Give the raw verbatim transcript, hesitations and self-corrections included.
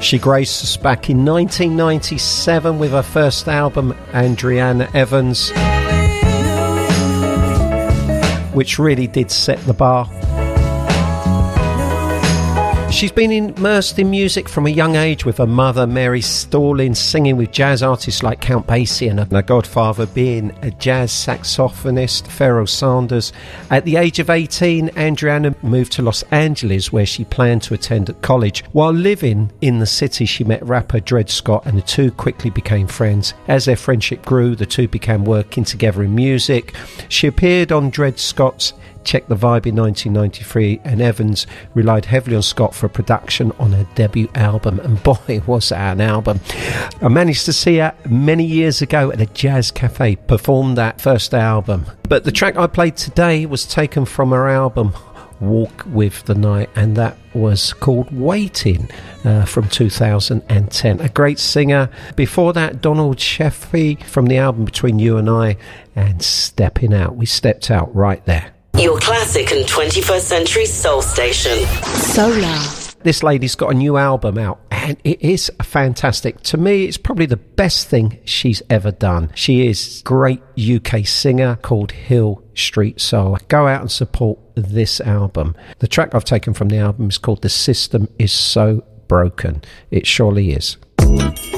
She graced us back in nineteen ninety-seven with her first album, Adriana Evans, which really did set the bar. She's been immersed in music from a young age, with her mother, Mary Stallings, singing with jazz artists like Count Basie, and her godfather being a jazz saxophonist, Pharoah Sanders. At the age of eighteen, Adriana moved to Los Angeles, where she planned to attend at college. While living in the city, she met rapper Dred Scott, and the two quickly became friends. As their friendship grew, the two began working together in music. She appeared on Dred Scott's Check the Vibe in nineteen ninety-three, and Evans relied heavily on Scott for production on her debut album, and boy was that an album. I managed to see her many years ago at a jazz cafe perform that first album, but the track I played today was taken from her album Walk With the Night, and that was called Waiting, uh, from two thousand ten. A great singer. Before that, Donald Sheffy from the album Between You and I, and Stepping Out. We stepped out right there. Your classic and twenty-first century soul station. Solar. This lady's got a new album out, and it is fantastic. To me, it's probably the best thing she's ever done. She is a great U K singer called Hill Street Soul. Go out and support this album. The track I've taken from the album is called The System Is So Broken. It surely is.